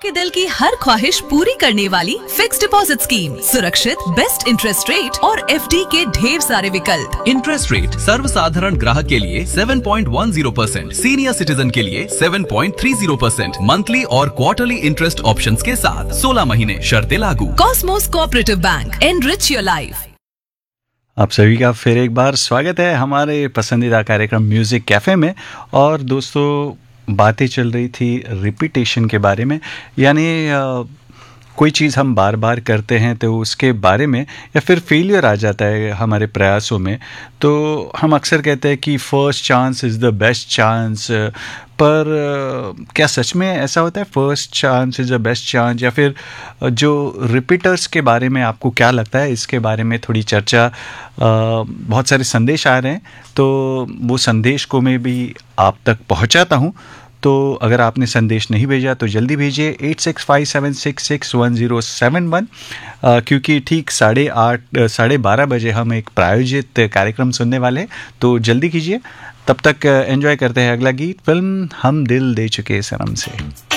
आपके दिल की हर ख्वाहिश पूरी करने वाली फिक्स डिपॉजिट स्कीम, सुरक्षित, बेस्ट इंटरेस्ट रेट और एफडी के ढेर सारे विकल्प। इंटरेस्ट रेट सर्वसाधारण ग्राहक के लिए 7.10%, सीनियर सिटीजन के लिए 7.30%, मंथली और क्वार्टरली इंटरेस्ट ऑप्शंस के साथ 16 महीने, शर्तें लागू। Cosmos cooperative bank, enrich your life. आप सभी का फिर एक बार स्वागत है हमारे पसंदीदा कार्यक्रम म्यूज़िक कैफ़े में। और दोस्तों, बातें चल रही थी रिपीटेशन के बारे में, यानी कोई चीज़ हम बार बार करते हैं तो उसके बारे में या फिर फेलियर आ जाता है हमारे प्रयासों में, तो हम अक्सर कहते हैं कि first chance is the best chance. पर क्या सच में ऐसा होता है, first chance is the best chance? या फिर जो रिपीटर्स के बारे में आपको क्या लगता है, इसके बारे में थोड़ी चर्चा। बहुत सारे संदेश आ रहे हैं, तो वो संदेश को मैं भी आप तक पहुंचाता हूं। तो अगर आपने संदेश नहीं भेजा तो जल्दी भेजिए 8657661071, क्योंकि ठीक 8:30 बजे हम एक प्रायोजित कार्यक्रम सुनने वाले हैं, तो जल्दी कीजिए। तब तक एंजॉय करते हैं अगला गीत, फिल्म हम दिल दे चुके सनम से।